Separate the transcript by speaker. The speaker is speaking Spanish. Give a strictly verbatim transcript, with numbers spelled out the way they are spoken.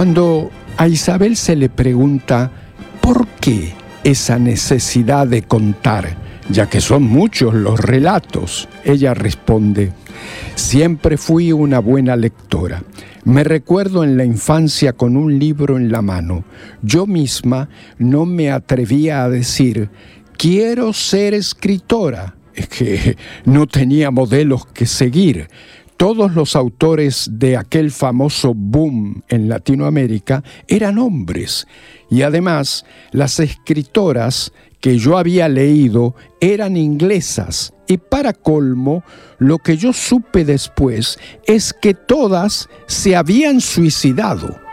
Speaker 1: Cuando a Isabel se le pregunta ¿por qué esa necesidad de contar, ya que son muchos los relatos?, ella responde: siempre fui una buena lectora. Me recuerdo en la infancia con un libro en la mano. Yo misma no me atrevía a decir quiero ser escritora. Es que no tenía modelos que seguir. Todos los autores de aquel famoso boom en Latinoamérica eran hombres, y además las escritoras que yo había leído eran inglesas, y para colmo, lo que yo supe después es que todas se habían suicidado.